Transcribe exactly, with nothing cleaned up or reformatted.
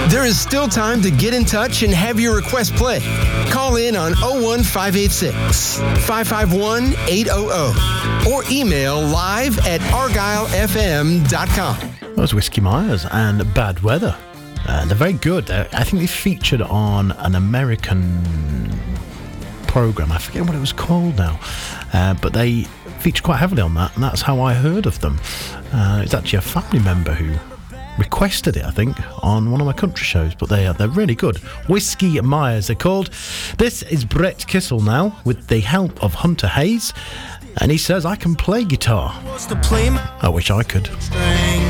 There is still time to get in touch and have your request play. Call in on oh one five eight six, five five one, eight hundred or email live at argyle f m dot com. That was Whiskey Myers and Bad Weather. Uh, they're very good. Uh, I think they featured on an American program. I forget what it was called now. Uh, but they featured quite heavily on that, and that's how I heard of them. Uh, it's actually a family member who requested it, I think, on one of my country shows, but they are, they're really good. Whiskey Myers, they're called. This is Brett Kissel now, with the help of Hunter Hayes, and he says, I can play guitar. I wish I could.